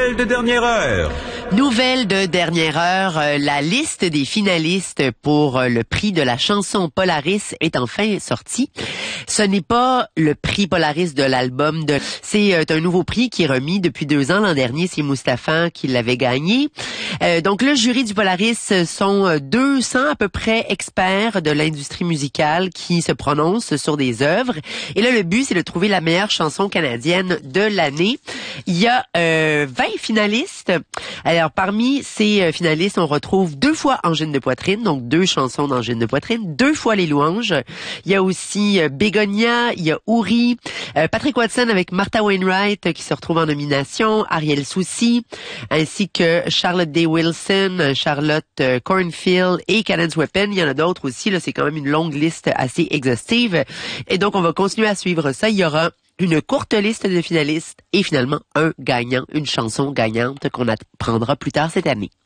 Nouvelles de dernière heure. Nouvelle de dernière heure, la liste des finalistes pour le prix de la chanson Polaris est enfin sortie. Ce n'est pas le prix Polaris de l'album, c'est un nouveau prix qui est remis depuis 2 ans. L'an dernier, c'est Mustapha qui l'avait gagné. Donc le jury du Polaris sont 200 à peu près experts de l'industrie musicale qui se prononcent sur des œuvres. Et là, le but, c'est de trouver la meilleure chanson canadienne de l'année. Il y a 20 finalistes. Alors, parmi ces finalistes, on retrouve 2 fois Angine de poitrine, donc 2 chansons d'Angine de poitrine, 2 fois Les louanges. Il y a aussi Bégonia, il y a Ouri, Patrick Watson avec Martha Wainwright qui se retrouve en nomination, Ariel Soucy, ainsi que Charlotte Day Wilson, Charlotte Cornfield et Cadence Weapon. Il y en a d'autres aussi, là, c'est quand même une longue liste assez exhaustive. Et donc, on va continuer à suivre ça. Il y aura une courte liste de finalistes et finalement un gagnant, une chanson gagnante qu'on apprendra plus tard cette année.